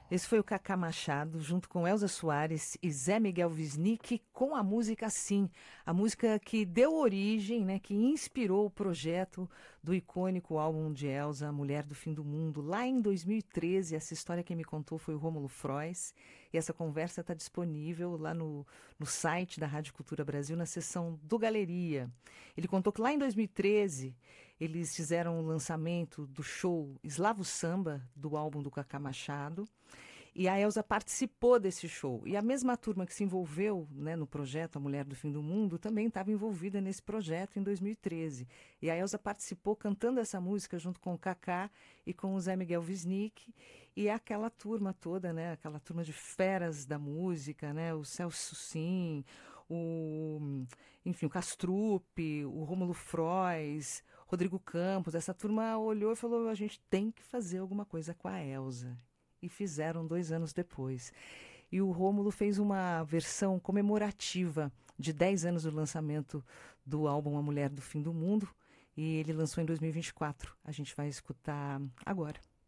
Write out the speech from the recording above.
Esse foi o Cacá Machado, junto com Elza Soares e Zé Miguel Wisnik, com a música Sim, a música que deu origem, né, que inspirou o projeto do icônico álbum de Elza, A Mulher do Fim do Mundo, lá em 2013. Essa história quem me contou foi o Rômulo Frois, e essa conversa está disponível lá no site da Rádio Cultura Brasil, na seção do Galeria. Ele contou que lá em 2013 eles fizeram o lançamento do show Eslavo Samba, do álbum do Cacá Machado, e a Elza participou desse show. E a mesma turma que se envolveu, né, no projeto A Mulher do Fim do Mundo também estava envolvida nesse projeto em 2013. E a Elza participou cantando essa música junto com o Cacá e com o Zé Miguel Wisnik. E é aquela turma toda, né, aquela turma de feras da música, né, o Celso Sim, o, enfim, o Castrupe, o Rômulo Frois, Rodrigo Campos. Essa turma olhou e falou: a gente tem que fazer alguma coisa com a Elza. E fizeram 2 anos depois. E o Rômulo fez uma versão comemorativa de 10 anos do lançamento do álbum A Mulher do Fim do Mundo. E ele lançou em 2024. A gente vai escutar agora.